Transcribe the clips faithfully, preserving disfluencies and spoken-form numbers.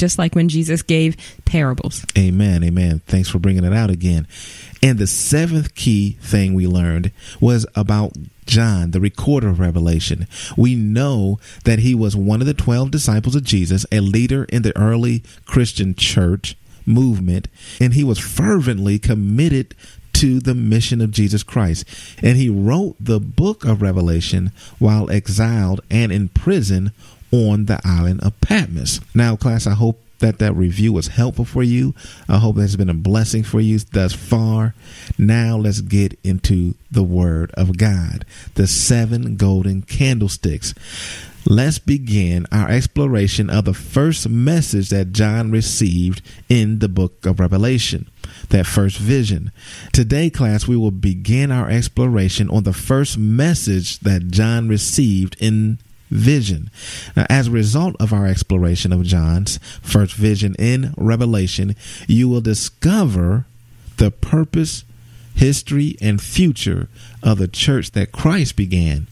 just like when Jesus gave parables. Amen. Amen. Thanks for bringing it out again. And the seventh key thing we learned was about John, the recorder of Revelation. We know that he was one of the twelve disciples of Jesus, a leader in the early Christian church movement, and he was fervently committed to the mission of Jesus Christ. And he wrote the book of Revelation while exiled and in prison on the island of Patmos. Now, class, I hope that that review was helpful for you. I hope it's been a blessing for you thus far. Now let's get into the Word of God, the seven golden candlesticks. Let's begin our exploration of the first message that John received in the book of Revelation, that first vision. Today, class, we will begin our exploration on the first message that John received in vision. Now, as a result of our exploration of John's first vision in Revelation, you will discover the purpose, history, and future of the church that Christ began.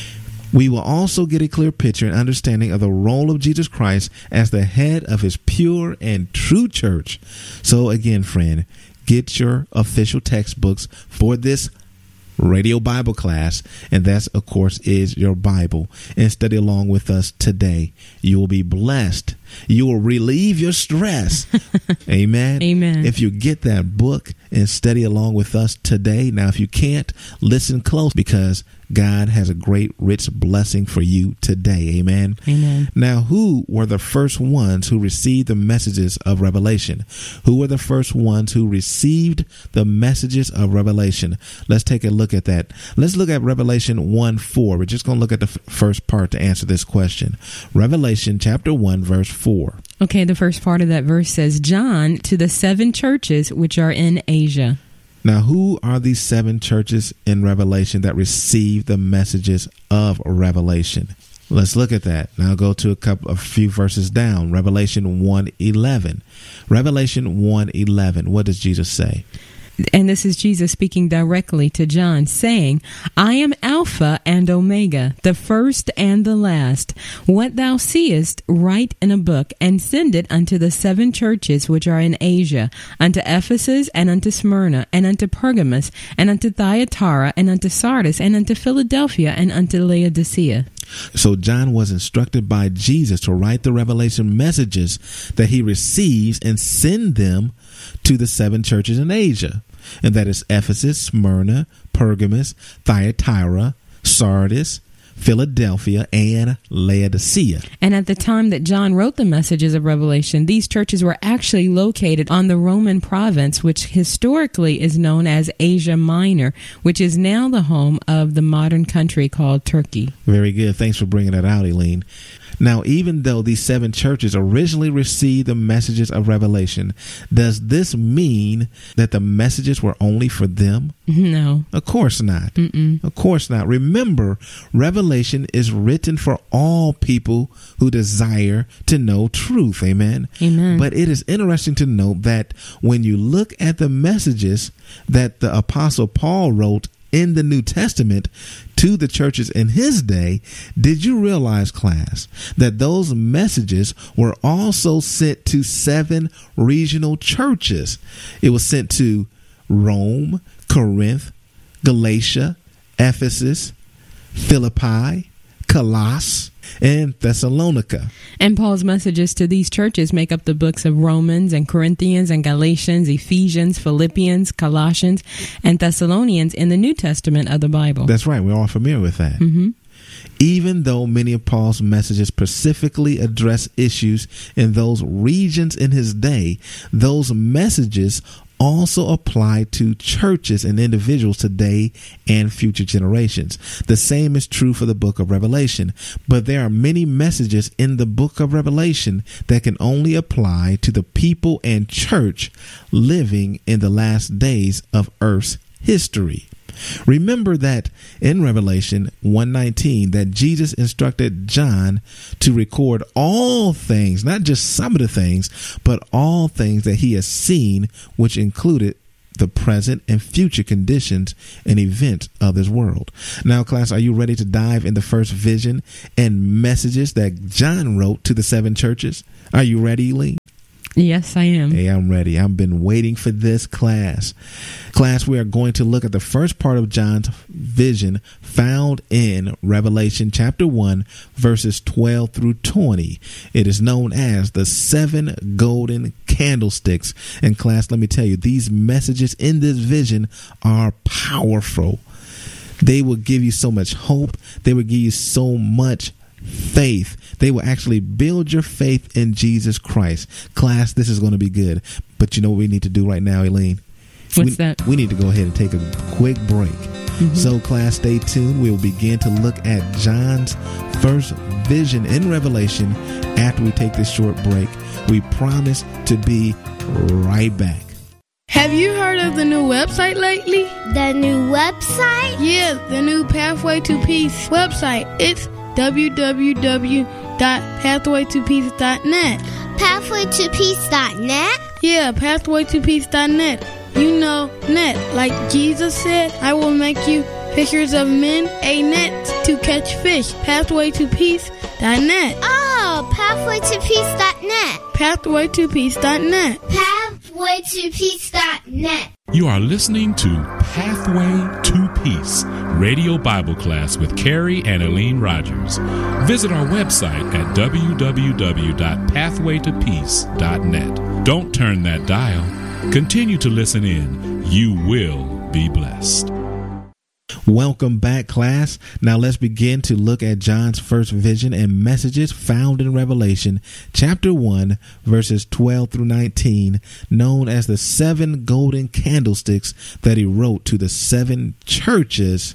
We will also get a clear picture and understanding of the role of Jesus Christ as the head of his pure and true church. So again, friend, get your official textbooks for this radio Bible class, and that's, of course, is your Bible, and study along with us today. You will be blessed. You will relieve your stress. Amen. Amen. If you get that book and study along with us today. Now, if you can't, listen close, because God has a great, rich blessing for you today. Amen. Amen. Now, who were the first ones who received the messages of Revelation? Who were the first ones who received the messages of Revelation? Let's take a look at that. Let's look at Revelation one four. We're just going to look at the f- first part to answer this question. Revelation chapter one, verse four. Okay, the first part of that verse says, John, to the seven churches which are in Asia. Now, who are these seven churches in Revelation that received the messages of Revelation? Let's look at that. Now go to a couple, a few verses down. Revelation one eleven. Revelation one eleven. What does Jesus say? And this is Jesus speaking directly to John, saying, I am Alpha and Omega, the first and the last. What thou seest, write in a book, and send it unto the seven churches which are in Asia, unto Ephesus, and unto Smyrna, and unto Pergamos, and unto Thyatira, and unto Sardis, and unto Philadelphia, and unto Laodicea. So John was instructed by Jesus to write the revelation messages that he receives and send them to the seven churches in Asia. And that is Ephesus, Smyrna, Pergamos, Thyatira, Sardis, Philadelphia, and Laodicea. And at the time that John wrote the messages of Revelation, these churches were actually located on the Roman province, which historically is known as Asia Minor, which is now the home of the modern country called Turkey. Very good. Thanks for bringing that out, Eileen. Now, even though these seven churches originally received the messages of Revelation, does this mean that the messages were only for them? No. Of course not. Mm-mm. Of course not. Remember, Revelation is written for all people who desire to know truth. Amen. Amen. But it is interesting to note that when you look at the messages that the Apostle Paul wrote in the New Testament to the churches in his day, did you realize, class, that those messages were also sent to seven regional churches? It was sent to Rome, Corinth, Galatia, Ephesus, Philippi, Colossus, and Thessalonica. And Paul's messages to these churches make up the books of Romans and Corinthians and Galatians, Ephesians, Philippians, Colossians, and Thessalonians in the New Testament of the Bible. That's right. We're all familiar with that. Mm-hmm. Even though many of Paul's messages specifically address issues in those regions in his day, those messages also apply to churches and individuals today and future generations. The same is true for the book of Revelation, but there are many messages in the book of Revelation that can only apply to the people and church living in the last days of Earth's history. Remember that in Revelation one nineteen that Jesus instructed John to record all things, not just some of the things, but all things that he has seen, which included the present and future conditions and events of this world. Now, class, are you ready to dive in the first vision and messages that John wrote to the seven churches? Are you ready, Lee? Yes, I am. Hey, I'm ready. I've been waiting for this class. Class, we are going to look at the first part of John's vision found in Revelation chapter one, verses twelve through twenty. It is known as the seven golden candlesticks. And class, let me tell you, these messages in this vision are powerful. They will give you so much hope. They will give you so much faith. They will actually build your faith in Jesus Christ. Class, this is going to be good. But you know what we need to do right now, Aileen? What's we, that? We need to go ahead and take a quick break. Mm-hmm. So, class, stay tuned. We'll begin to look at John's first vision in Revelation after we take this short break. We promise to be right back. Have you heard of the new website lately? The new website? Yeah, the new Pathway to Peace website. It's w w w dot pathway to peace dot net. pathway to peace dot net? Yeah, pathway to peace dot net. You know, net. Like Jesus said, I will make you fishers of men, a net to catch fish. pathway to peace dot net. Oh, pathway to peace dot net. pathway to peace dot net. pathway to peace dot net. You are listening to Pathway to Peace, radio Bible class with Carrie and Aileen Rogers. Visit our website at w w w dot pathway to peace dot net. Don't turn that dial. Continue to listen in. You will be blessed. Welcome back, class. Now let's begin to look at John's first vision and messages found in Revelation chapter one, verses twelve through nineteen, known as the seven golden candlesticks that he wrote to the seven churches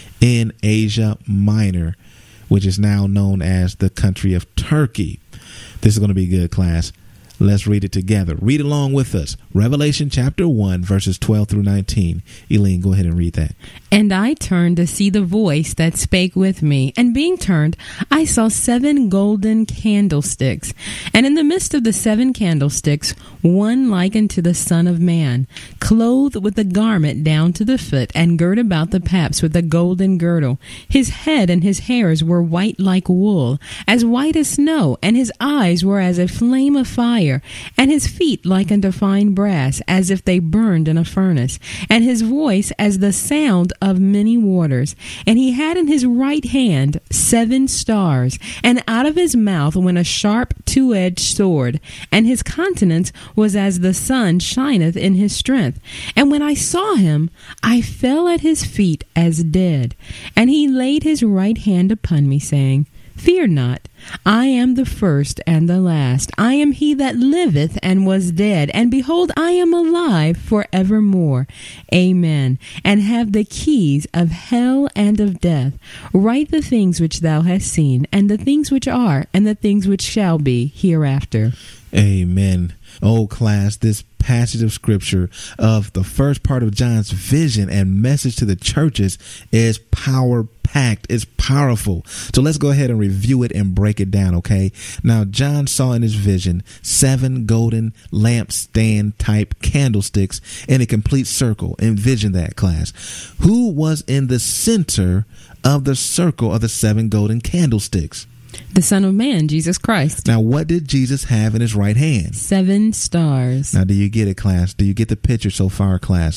in Asia Minor, which is now known as the country of Turkey. This is going to be good, class. Let's read it together. Read along with us. Revelation chapter one, verses twelve through nineteen. Eileen, go ahead and read that. And I turned to see the voice that spake with me. And being turned, I saw seven golden candlesticks. And in the midst of the seven candlesticks, one like unto the Son of Man, clothed with a garment down to the foot, and girt about the paps with a golden girdle. His head and his hairs were white like wool, as white as snow, and his eyes were as a flame of fire, and his feet like unto fine brass, as if they burned in a furnace, and his voice as the sound of many waters. And he had in his right hand seven stars, and out of his mouth went a sharp two-edged sword, and his countenance was as the sun shineth in his strength. And when I saw him, I fell at his feet as dead. And he laid his right hand upon me, saying, Fear not, I am the first and the last. I am he that liveth and was dead, and behold, I am alive for evermore. Amen. And have the keys of hell and of death. Write the things which thou hast seen, and the things which are, and the things which shall be hereafter. Amen. Oh, class, this passage of scripture of the first part of John's vision and message to the churches is power packed. It's powerful. So let's go ahead and review it and break it down, okay? Now, John saw in his vision seven golden lampstand type candlesticks in a complete circle. Envision that, class. Who was in the center of the circle of the seven golden candlesticks? The Son of Man, Jesus Christ. Now, what did Jesus have in his right hand? Seven stars. Now, do you get it, class? Do you get the picture so far, class?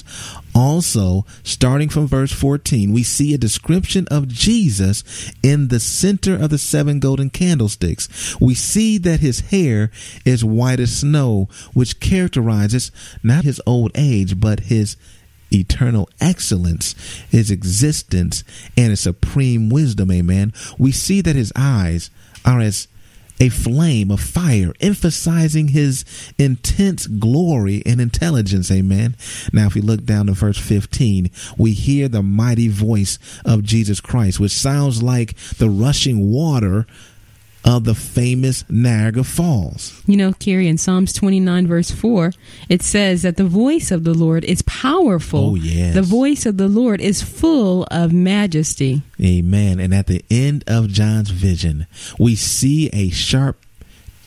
Also, starting from verse fourteen, we see a description of Jesus in the center of the seven golden candlesticks. We see that his hair is white as snow, which characterizes not his old age, but his eternal excellence, his existence, and his supreme wisdom. Amen. We see that his eyes are as a flame of fire, emphasizing his intense glory and intelligence. Amen. Now, if we look down to verse fifteen, we hear the mighty voice of Jesus Christ, which sounds like the rushing water of the famous Niagara Falls. You know, Carrie, in Psalms twenty-nine, verse four, it says that the voice of the Lord is powerful. Oh, yes. The voice of the Lord is full of majesty. Amen. And at the end of John's vision, we see a sharp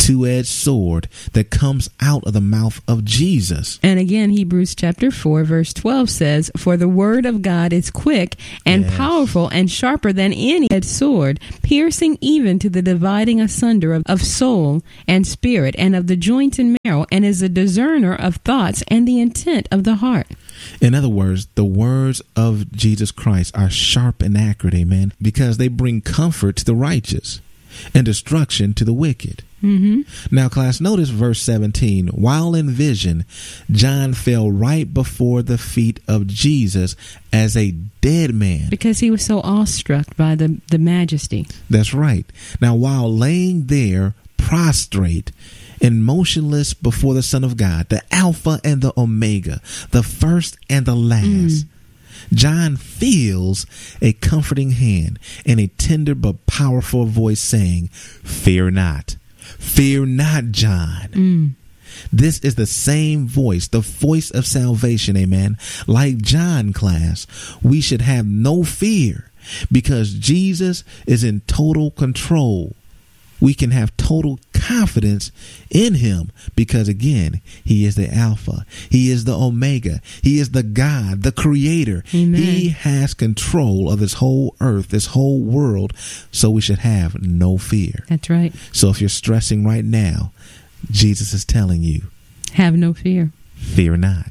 two-edged sword that comes out of the mouth of Jesus. And again, Hebrews chapter four, verse twelve says, "For the word of God is quick and Yes. powerful and sharper than any edged sword, piercing even to the dividing asunder of, of soul and spirit and of the joints and marrow, and is a discerner of thoughts and the intent of the heart." In other words, the words of Jesus Christ are sharp and accurate, amen, because they bring comfort to the righteous and destruction to the wicked. Mm-hmm. Now, class, notice verse seventeen. While in vision, John fell right before the feet of Jesus as a dead man. Because he was so awestruck by the, the majesty. That's right. Now, while laying there prostrate and motionless before the Son of God, the Alpha and the Omega, the first and the last, mm. John feels a comforting hand and a tender but powerful voice saying, "Fear not. Fear not, John." Mm. This is the same voice, the voice of salvation, amen. Like John, class, we should have no fear because Jesus is in total control. We can have total confidence in him because, again, he is the Alpha. He is the Omega. He is the God, the Creator. Amen. He has control of this whole earth, this whole world. So we should have no fear. That's right. So if you're stressing right now, Jesus is telling you, have no fear. Fear not.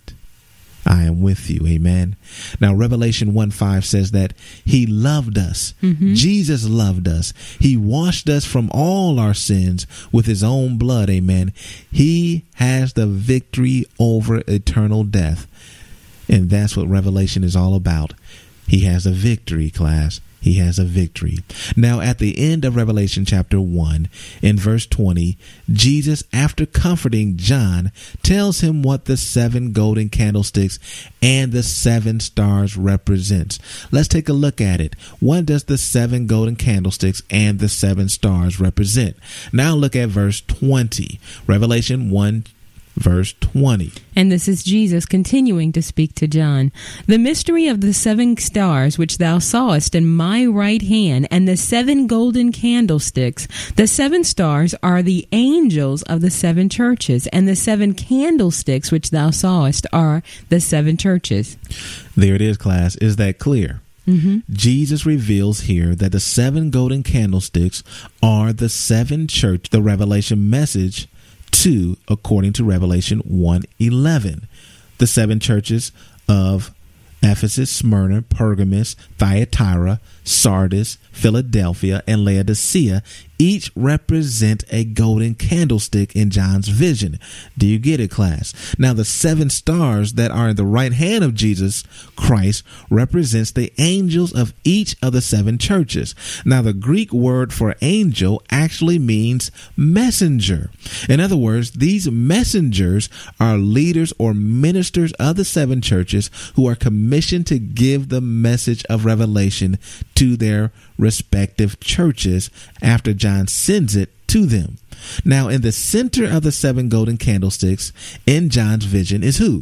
I am with you. Amen. Now, Revelation one five says that he loved us. Mm-hmm. Jesus loved us. He washed us from all our sins with his own blood. Amen. He has the victory over eternal death. And that's what Revelation is all about. He has a victory, class. He has a victory. Now, at the end of Revelation chapter one, in verse twenty, Jesus, after comforting John, tells him what the seven golden candlesticks and the seven stars represents. Let's take a look at it. What does the seven golden candlesticks and the seven stars represent? Now look at verse twenty. Revelation one, verse twenty. And this is Jesus continuing to speak to John. "The mystery of the seven stars which thou sawest in my right hand, and the seven golden candlesticks. The seven stars are the angels of the seven churches, and the seven candlesticks which thou sawest are the seven churches." There it is, class. Is that clear? Mm-hmm. Jesus reveals here that the seven golden candlesticks are the seven church, the Revelation message to, according to Revelation one eleven. The seven churches of Ephesus, Smyrna, Pergamos, Thyatira, Sardis, Philadelphia, and Laodicea each represent a golden candlestick in John's vision. Do you get it, class? Now, the seven stars that are in the right hand of Jesus Christ represents the angels of each of the seven churches. Now, the Greek word for angel actually means messenger. In other words, these messengers are leaders or ministers of the seven churches who are commissioned to give the message of revelation to their respective churches after John sends it to them. Now, in the center of the seven golden candlesticks in John's vision is who?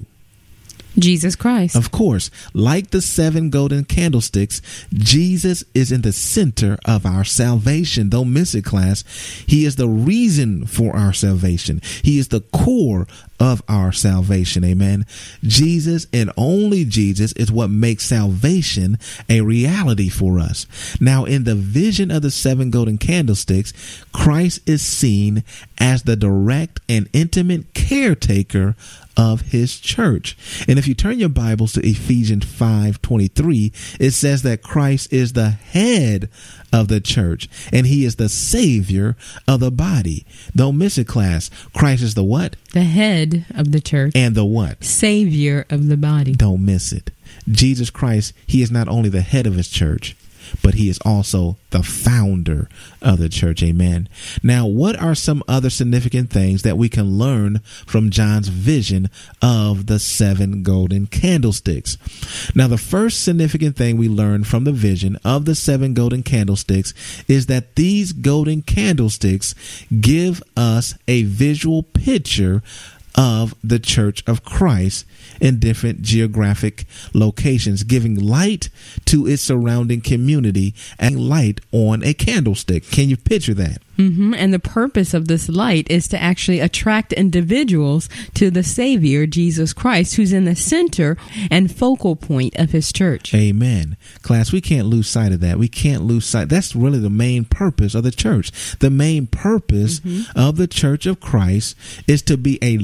Jesus Christ. Of course, like the seven golden candlesticks, Jesus is in the center of our salvation. Don't miss it, class. He is the reason for our salvation. He is the core of our salvation. Amen. Jesus and only Jesus is what makes salvation a reality for us. Now, in the vision of the seven golden candlesticks, Christ is seen as the direct and intimate caretaker of his church. And if you turn your Bibles to Ephesians five twenty-three, it says that Christ is the head of the church and he is the savior of the body. Don't miss it, class. Christ is the what? The head of the church. And the what? Savior of the body. Don't miss it. Jesus Christ, he is not only the head of his church, but he is also the founder of the church. Amen. Now, what are some other significant things that we can learn from John's vision of the seven golden candlesticks? Now, the first significant thing we learn from the vision of the seven golden candlesticks is that these golden candlesticks give us a visual picture of the Church of Christ in different geographic locations, giving light to its surrounding community and light on a candlestick. Can you picture that? Mm-hmm. And the purpose of this light is to actually attract individuals to the Savior, Jesus Christ, who's in the center and focal point of his church. Amen. Class, we can't lose sight of that. We can't lose sight. That's really the main purpose of the church. The main purpose mm-hmm. of the Church of Christ is to be a